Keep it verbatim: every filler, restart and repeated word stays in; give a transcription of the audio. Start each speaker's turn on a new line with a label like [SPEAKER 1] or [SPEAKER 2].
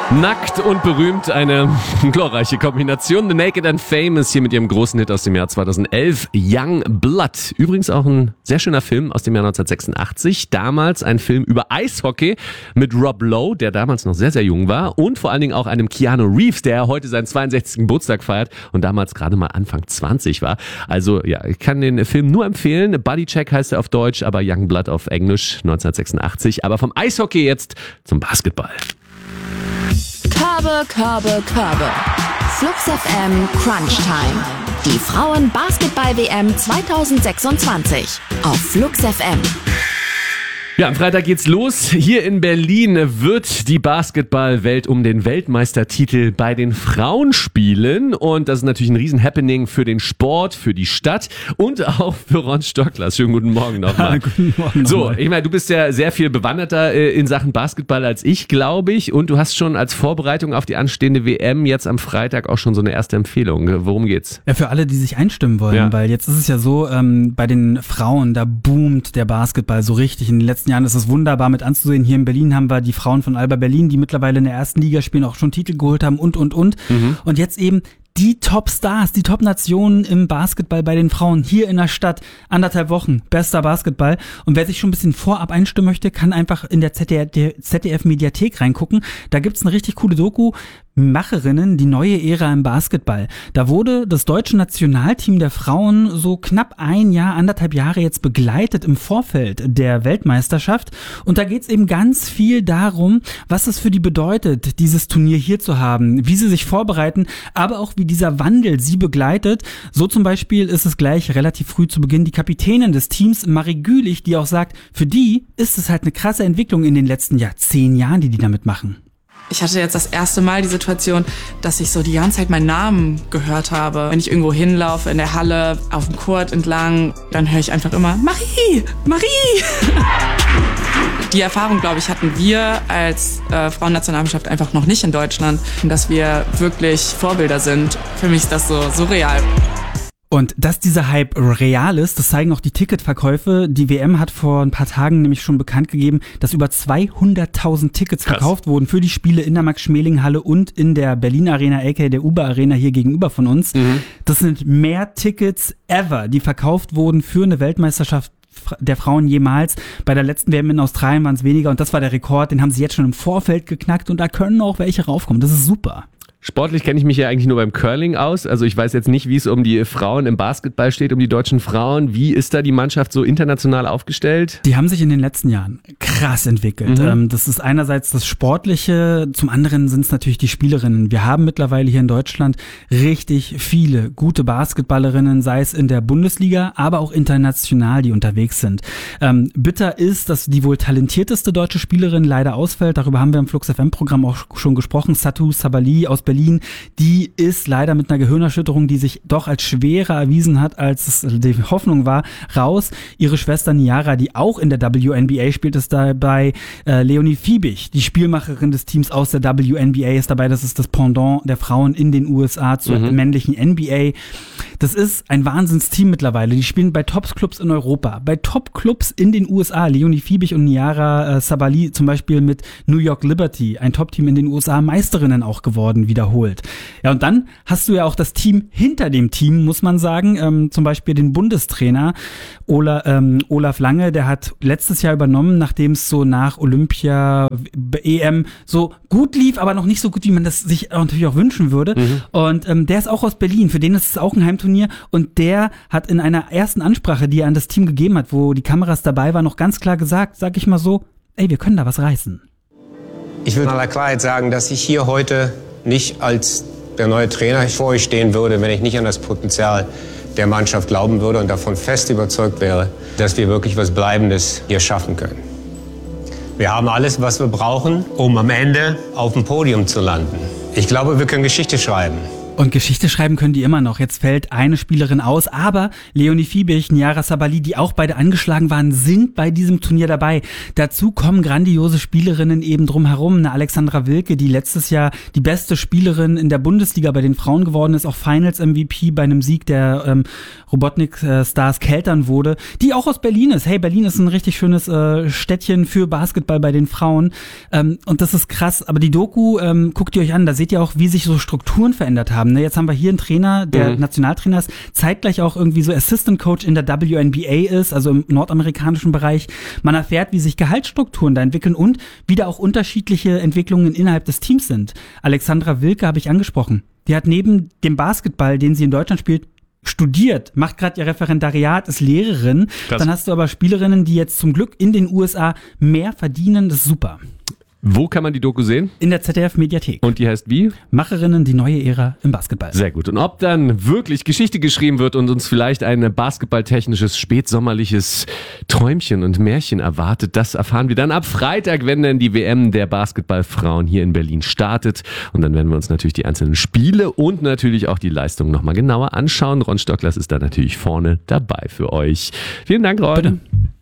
[SPEAKER 1] Nackt und berühmt, eine glorreiche Kombination. The Naked and Famous hier mit ihrem großen Hit aus dem Jahr zweitausendelf, Young Blood. Übrigens auch ein sehr schöner Film aus dem Jahr neunzehnhundertsechsundachtzig. Damals ein Film über Eishockey mit Rob Lowe, der damals noch sehr, sehr jung war. Und vor allen Dingen auch einem Keanu Reeves, der heute seinen zweiundsechzigsten Geburtstag feiert und damals gerade mal Anfang zwanzig war. Also ja, ich kann den Film nur empfehlen. Bodycheck heißt er auf Deutsch, aber Young Blood auf Englisch, neunzehnhundertsechsundachtzig. Aber vom Eishockey jetzt zum Basketball.
[SPEAKER 2] Körbe, Körbe, Körbe. Flux F M Crunch Time. Die Frauen-Basketball-W M zweitausendsechsundzwanzig auf Flux F M.
[SPEAKER 1] Ja, am Freitag geht's los. Hier in Berlin wird die Basketball-Welt um den Weltmeistertitel bei den Frauen spielen. Und das ist natürlich ein Riesen-Happening für den Sport, für die Stadt und auch für Ron Stockler. Schönen guten Morgen nochmal.
[SPEAKER 3] Guten Morgen
[SPEAKER 1] So,
[SPEAKER 3] nochmal.
[SPEAKER 1] ich meine, du bist ja sehr viel bewanderter in Sachen Basketball als ich, glaube ich. Und du hast schon als Vorbereitung auf die anstehende W M jetzt am Freitag auch schon so eine erste Empfehlung. Worum geht's?
[SPEAKER 3] Ja, für alle, die sich einstimmen wollen,
[SPEAKER 1] Ja.
[SPEAKER 3] weil jetzt ist es ja so, ähm, bei den Frauen, da boomt der Basketball so richtig. In den letzten Jahren ist es wunderbar mit anzusehen. Hier in Berlin haben wir die Frauen von Alba Berlin, die mittlerweile in der ersten Liga spielen, auch schon Titel geholt haben und, und, und. Mhm. Und jetzt eben die Top-Stars, die Top-Nationen im Basketball bei den Frauen hier in der Stadt. Anderthalb Wochen, bester Basketball. Und wer sich schon ein bisschen vorab einstimmen möchte, kann einfach in der Z D F-Mediathek reingucken. Da gibt's eine richtig coole Doku. Macherinnen, die neue Ära im Basketball. Da wurde das deutsche Nationalteam der Frauen so knapp ein Jahr, anderthalb Jahre jetzt begleitet im Vorfeld der Weltmeisterschaft. Und da geht's eben ganz viel darum, was es für die bedeutet, dieses Turnier hier zu haben, wie sie sich vorbereiten, aber auch wie dieser Wandel sie begleitet. So zum Beispiel ist es gleich relativ früh zu Beginn die Kapitänin des Teams, Marie Gülich, die auch sagt, für die ist es halt eine krasse Entwicklung in den letzten ja, zehn Jahren, die die damit machen.
[SPEAKER 4] Ich hatte jetzt das erste Mal die Situation, dass ich so die ganze Zeit meinen Namen gehört habe. Wenn ich irgendwo hinlaufe, in der Halle, auf dem Court entlang, dann höre ich einfach immer Marie, Marie. Die Erfahrung, glaube ich, hatten wir als äh, Frauennationalmannschaft einfach noch nicht in Deutschland. Und dass wir wirklich Vorbilder sind. Für mich ist das so surreal.
[SPEAKER 3] Und dass dieser Hype real ist, das zeigen auch die Ticketverkäufe. Die W M hat vor ein paar Tagen nämlich schon bekannt gegeben, dass über zweihunderttausend Tickets
[SPEAKER 1] Krass.
[SPEAKER 3] verkauft wurden für die Spiele in der Max-Schmeling-Halle und in der Berlin Arena, aka der Uber Arena hier gegenüber von uns. Mhm. Das sind mehr Tickets ever, die verkauft wurden für eine Weltmeisterschaft der Frauen jemals. Bei der letzten W M in Australien waren es weniger und das war der Rekord. Den haben sie jetzt schon im Vorfeld geknackt und da können auch welche raufkommen. Das ist super.
[SPEAKER 1] Sportlich kenne ich mich ja eigentlich nur beim Curling aus. Also ich weiß jetzt nicht, wie es um die Frauen im Basketball steht, um die deutschen Frauen. Wie ist da die Mannschaft so international aufgestellt?
[SPEAKER 3] Die haben sich in den letzten Jahren krass entwickelt. Mhm. Das ist einerseits das Sportliche, zum anderen sind es natürlich die Spielerinnen. Wir haben mittlerweile hier in Deutschland richtig viele gute Basketballerinnen, sei es in der Bundesliga, aber auch international, die unterwegs sind. Ähm, bitter ist, dass die wohl talentierteste deutsche Spielerin leider ausfällt. Darüber haben wir im Flux F M-Programm auch schon gesprochen. Satou Sabali aus Berlin, die ist leider mit einer Gehirnerschütterung, die sich doch als schwerer erwiesen hat, als es die Hoffnung war, raus. Ihre Schwester Niara, die auch in der W N B A spielt, ist dabei. Äh, Leonie Fiebig, die Spielmacherin des Teams aus der W N B A, ist dabei. Das ist das Pendant der Frauen in den U S A zur mhm. männlichen N B A. Das ist ein Wahnsinnsteam mittlerweile. Die spielen bei Top-Clubs in Europa, bei Top-Clubs in den U S A. Leonie Fiebig und Niara äh, Sabali zum Beispiel mit New York Liberty, ein Top-Team in den U S A, Meisterinnen auch geworden, wiederholt. Ja, und dann hast du ja auch das Team hinter dem Team, muss man sagen. Ähm, zum Beispiel den Bundestrainer Ola, ähm, Olaf Lange, der hat letztes Jahr übernommen, nachdem es so nach Olympia, E M so gut lief, aber noch nicht so gut, wie man das sich natürlich auch wünschen würde. Mhm. Und ähm, der ist auch aus Berlin, für den ist es auch ein Heimturnier. Und der hat in einer ersten Ansprache, die er an das Team gegeben hat, wo die Kameras dabei waren, noch ganz klar gesagt, sag ich mal so, ey, wir können da was reißen.
[SPEAKER 5] Ich will in aller Klarheit sagen, dass ich hier heute nicht als der neue Trainer vor euch stehen würde, wenn ich nicht an das Potenzial der Mannschaft glauben würde und davon fest überzeugt wäre, dass wir wirklich was Bleibendes hier schaffen können. Wir haben alles, was wir brauchen, um am Ende auf dem Podium zu landen. Ich glaube, wir können Geschichte schreiben.
[SPEAKER 3] Und Geschichte schreiben können die immer noch. Jetzt fällt eine Spielerin aus, aber Leonie Fiebig, Niara Sabali, die auch beide angeschlagen waren, sind bei diesem Turnier dabei. Dazu kommen grandiose Spielerinnen eben drumherum. Eine Alexandra Wilke, die letztes Jahr die beste Spielerin in der Bundesliga bei den Frauen geworden ist, auch Finals-M V P bei einem Sieg der ähm, Robotnik-Stars Keltern wurde, die auch aus Berlin ist. Hey, Berlin ist ein richtig schönes äh, Städtchen für Basketball bei den Frauen. Ähm, und das ist krass. Aber die Doku, ähm, guckt ihr euch an, da seht ihr auch, wie sich so Strukturen verändert haben. Ne? Jetzt haben wir hier einen Trainer, der mhm. Nationaltrainer ist, zeitgleich auch irgendwie so Assistant Coach in der W N B A ist, also im nordamerikanischen Bereich. Man erfährt, wie sich Gehaltsstrukturen da entwickeln und wie da auch unterschiedliche Entwicklungen innerhalb des Teams sind. Alexandra Wilke habe ich angesprochen. Die hat neben dem Basketball, den sie in Deutschland spielt, studiert, macht gerade ihr Referendariat, ist Lehrerin. Krass. Dann hast du aber Spielerinnen, die jetzt zum Glück in den U S A mehr verdienen. Das ist super.
[SPEAKER 1] Wo kann man die Doku sehen?
[SPEAKER 3] In der Z D F-Mediathek.
[SPEAKER 1] Und die heißt wie?
[SPEAKER 3] Macherinnen, die neue Ära im Basketball.
[SPEAKER 1] Sehr gut. Und ob dann wirklich Geschichte geschrieben wird und uns vielleicht ein basketballtechnisches, spätsommerliches Träumchen und Märchen erwartet, das erfahren wir dann ab Freitag, wenn dann die W M der Basketballfrauen hier in Berlin startet. Und dann werden wir uns natürlich die einzelnen Spiele und natürlich auch die Leistungen nochmal genauer anschauen. Ron Stocklers ist da natürlich vorne dabei für euch. Vielen Dank, Ron.
[SPEAKER 3] Bitte.